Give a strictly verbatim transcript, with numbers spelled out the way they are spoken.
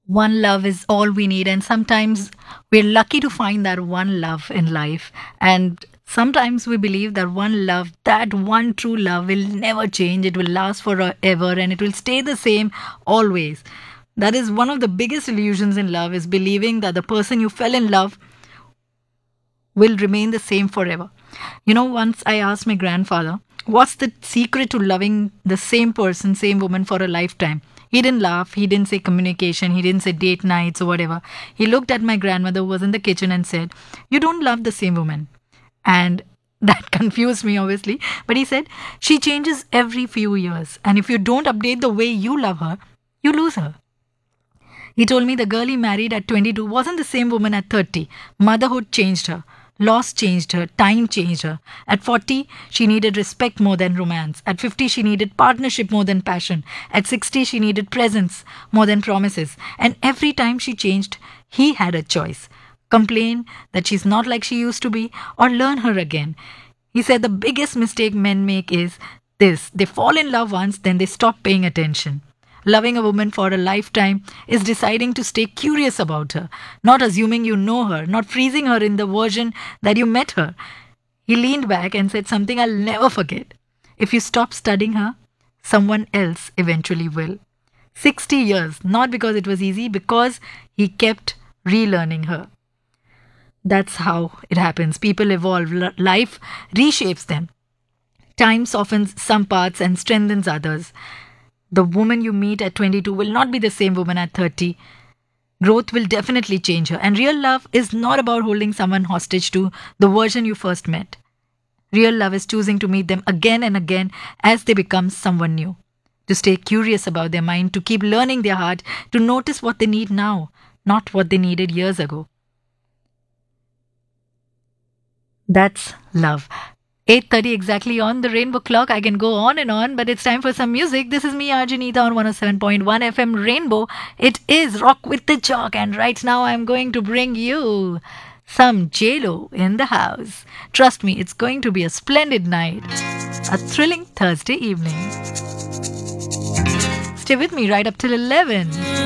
One love is all we need, and sometimes we're lucky to find that one love in life. And sometimes we believe that one love, that one true love, will never change. It will last forever and it will stay the same always. That is one of the biggest illusions in love, is believing that the person you fell in love will remain the same forever. You know, once I asked my grandfather, what's the secret to loving the same person, same woman for a lifetime? He didn't laugh, he didn't say communication, he didn't say date nights or whatever. He looked at my grandmother who was in the kitchen and said, "You don't love the same woman." And that confused me, obviously. But he said, "She changes every few years. And if you don't update the way you love her, you lose her." He told me the girl he married at twenty-two wasn't the same woman at thirty. Motherhood changed her. Loss changed her. Time changed her. At forty, she needed respect more than romance. At fifty, she needed partnership more than passion. At sixty, she needed presence more than promises. And every time she changed, he had a choice: complain that she's not like she used to be, or learn her again. He said the biggest mistake men make is this: they fall in love once, then they stop paying attention. Loving a woman for a lifetime is deciding to stay curious about her, not assuming you know her, not freezing her in the version that you met her. He leaned back and said something I'll never forget: "If you stop studying her, someone else eventually will." sixty years, not because it was easy, because he kept relearning her. That's how it happens. People evolve, L- life reshapes them. Time softens some parts and strengthens others. The woman you meet at twenty-two will not be the same woman at thirty. Growth will definitely change her. And real love is not about holding someone hostage to the version you first met. Real love is choosing to meet them again and again as they become someone new. To stay curious about their mind, to keep learning their heart, to notice what they need now, not what they needed years ago. That's love. eight thirty exactly on the Rainbow Clock. I can go on and on, but it's time for some music. This is me, Arjanita, on one oh seven point one F M Rainbow. It is Rock with the Jock, and right now I'm going to bring you some J-Lo in the house. Trust me, it's going to be a splendid night, a thrilling Thursday evening. Stay with me right up till eleven.